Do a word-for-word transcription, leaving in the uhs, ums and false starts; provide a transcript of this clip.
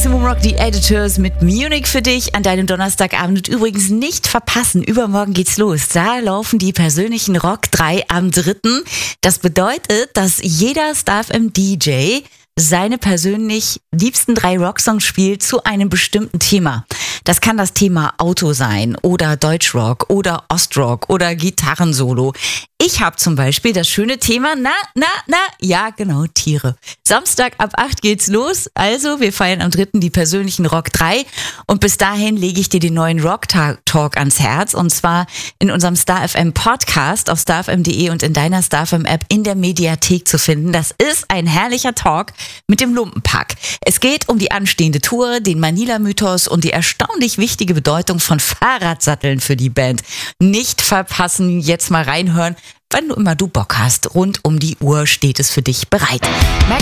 Maximum Rock, die Editors mit Munich für dich an deinem Donnerstagabend. Und übrigens nicht verpassen, übermorgen geht's los. Da laufen die persönlichen Rock drei am dritten Das bedeutet, dass jeder Star F M D J seine persönlich liebsten drei Rocksongs spielt zu einem bestimmten Thema. Das kann das Thema Auto sein oder Deutschrock oder Ostrock oder Gitarrensolo. Ich habe zum Beispiel das schöne Thema, na, na, na, ja genau, Tiere. Samstag ab acht geht's los, also wir feiern am dritten die persönlichen Rock drei und bis dahin lege ich dir den neuen Rock Talk ans Herz und zwar in unserem Star F M Podcast auf star f m punkt de und in deiner Star F M App in der Mediathek zu finden. Das ist ein herrlicher Talk mit dem Lumpenpack. Es geht um die anstehende Tour, den Manila-Mythos und die erstaunlich wichtige Bedeutung von Fahrradsatteln für die Band. Nicht verpassen, jetzt mal reinhören. Wann du immer du Bock hast, rund um die Uhr steht es für dich bereit. Max